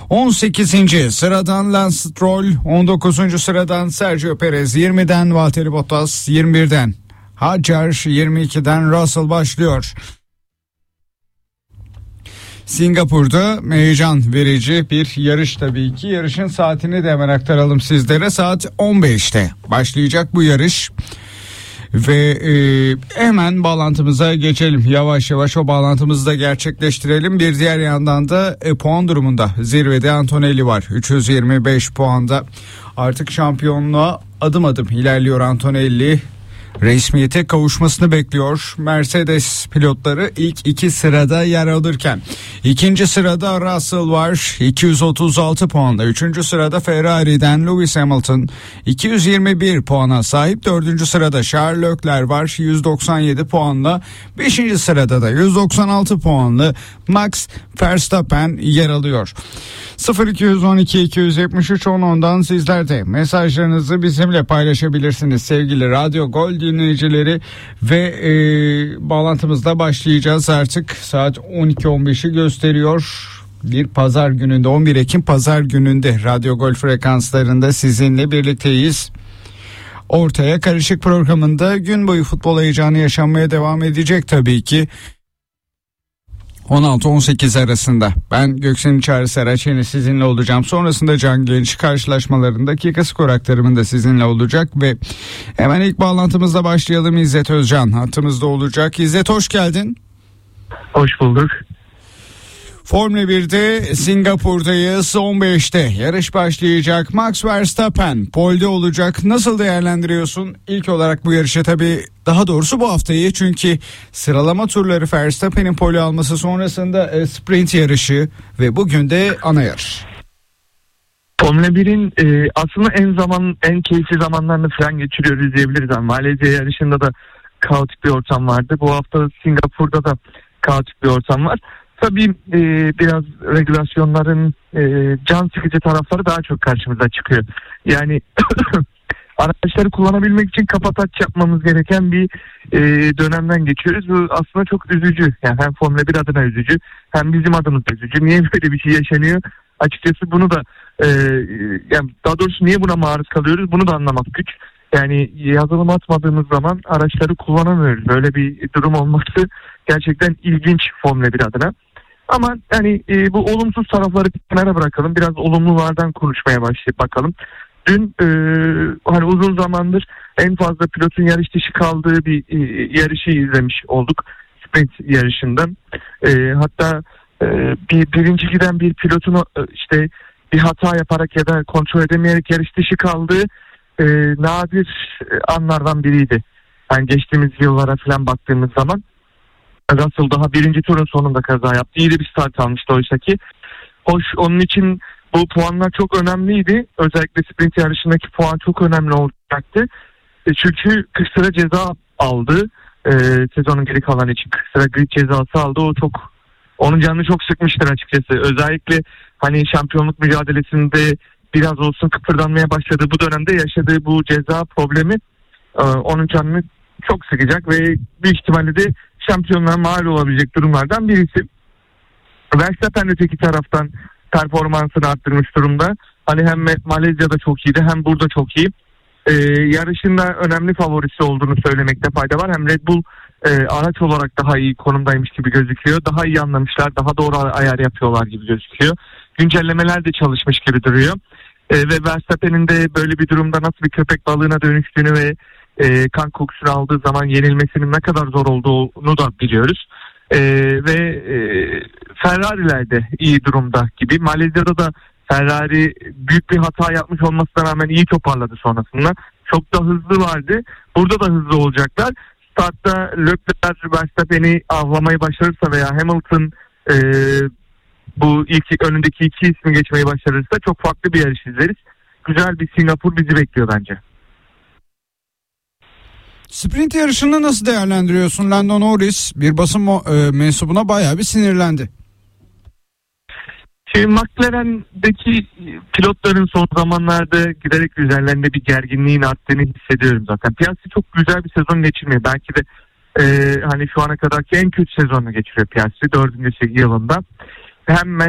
18. sıradan Lance Stroll, 19. sıradan Sergio Perez, 20'den Valtteri Bottas, 21'den Hadjar, 22'den Russell başlıyor. Singapur'da heyecan verici bir yarış tabii ki. Yarışın saatini de hemen aktaralım sizlere. Saat 15'te başlayacak bu yarış. Ve hemen bağlantımıza geçelim. Yavaş yavaş o bağlantımızı da gerçekleştirelim. Bir diğer yandan da puan durumunda zirvede Antonelli var. 325 puanda. Artık şampiyonluğa adım adım ilerliyor Antonelli. Resmiyete kavuşmasını bekliyor. Mercedes pilotları ilk 2 sırada yer alırken ikinci sırada Russell var 236 puanla. 3. sırada Ferrari'den Lewis Hamilton 221 puana sahip. 4. sırada Charles Leclerc var 197 puanla. 5. sırada da 196 puanlı Max Verstappen yer alıyor. 0212 273 10'dan sizler de mesajlarınızı bizimle paylaşabilirsiniz sevgili Radyo Gol dinleyicileri ve bağlantımızda başlayacağız artık. Saat 12.15'i gösteriyor. Bir pazar gününde, 11 Ekim pazar gününde Radyo Gol frekanslarında sizinle birlikteyiz. Ortaya Karışık programında gün boyu futbol heyecanı yaşanmaya devam edecek tabii ki. 16-18 arasında ben Göksel'in Çağrı Saraç yine sizinle olacağım. Sonrasında Can Genç karşılaşmaların dakika skor aktarımı da sizinle olacak ve hemen ilk bağlantımızla başlayalım. İzzet Özcan hattımızda olacak. İzzet hoş geldin. Hoş bulduk. Formula 1'de Singapur'dayız. 15'te yarış başlayacak. Max Verstappen pole'de olacak. Nasıl değerlendiriyorsun? İlk olarak bu yarışı tabii, daha doğrusu bu haftayı, çünkü sıralama turları Verstappen'in pole alması sonrasında sprint yarışı ve bugün de ana yarış. Formula 1'in aslında en keyifli zamanlarını falan geçiriyoruz diyebiliriz. Yani Malezya yarışında da kaotik bir ortam vardı. Bu hafta Singapur'da da kaotik bir ortam var. Tabii biraz regülasyonların can sıkıcı tarafları daha çok karşımıza çıkıyor. Yani araçları kullanabilmek için kapataç yapmamız gereken bir dönemden geçiyoruz. Bu aslında çok üzücü. Yani hem Formula 1 adına üzücü hem bizim adımıza üzücü. Niye böyle bir şey yaşanıyor? Açıkçası bunu da yani daha doğrusu niye buna maruz kalıyoruz? Bunu da anlamak güç. Yani yazılım atmadığımız zaman araçları kullanamıyoruz. Böyle bir durum olması gerçekten ilginç Formula 1 adına. Ama yani bu olumsuz tarafları bir kenara bırakalım. Biraz olumlulardan konuşmaya bakalım. Dün hani uzun zamandır en fazla pilotun yarış dışı kaldığı bir yarışı izlemiş olduk. Sprint yarışından. Hatta birinci giden bir pilotun işte bir hata yaparak ya da kontrol edemeyerek yarış dışı kaldığı nadir anlardan biriydi. Yani geçtiğimiz yıllara falan baktığımız zaman Russell daha birinci turun sonunda kaza yaptı. İyi de bir start almıştı oysa ki. Hoş, onun için bu puanlar çok önemliydi. Özellikle sprint yarışındaki puan çok önemli olacaktı. Çünkü 40 sıra ceza aldı. Sezonun geri kalanı için 40 sıra grid cezası aldı. Onun canını çok sıkmıştır açıkçası. Özellikle hani şampiyonluk mücadelesinde biraz olsun kıpırdanmaya başladığı bu dönemde yaşadığı bu ceza problemi onun canını çok sıkacak ve büyük ihtimalle de şampiyonluğa mal olabilecek durumlardan birisi. Verstappen öteki taraftan performansını arttırmış durumda. Hani hem Malezya'da çok iyiydi hem burada çok iyi. Yarışında önemli favorisi olduğunu söylemekte fayda var. Hem Red Bull araç olarak daha iyi konumdaymış gibi gözüküyor. Daha iyi anlamışlar, daha doğru ayar yapıyorlar gibi gözüküyor. Güncellemeler de çalışmış gibi duruyor. Ve Verstappen'in de böyle bir durumda nasıl bir köpek balığına dönüştüğünü ve kan kokusunu aldığı zaman yenilmesinin ne kadar zor olduğunu da biliyoruz. Ve Ferrari'ler de iyi durumda gibi. Malezya'da da Ferrari büyük bir hata yapmış olmasına rağmen iyi toparladı sonrasında. Çok da hızlı vardı. Burada da hızlı olacaklar. Startta Leclerc Verstappen'i avlamayı başarırsa veya Hamilton bu ilk önündeki iki ismi geçmeyi başarırsa çok farklı bir yarış izleriz. Güzel bir Singapur bizi bekliyor bence. Sprint yarışını nasıl değerlendiriyorsun? Lando Norris bir basın mensubuna bayağı bir sinirlendi. Şimdi McLaren'deki pilotların son zamanlarda giderek üzerlerinde bir gerginliğin arttığını hissediyorum zaten. Piastri çok güzel bir sezon geçirmiyor. Belki de hani şu ana kadarki en kötü sezonu geçiriyor Piastri 4. yılında. Hem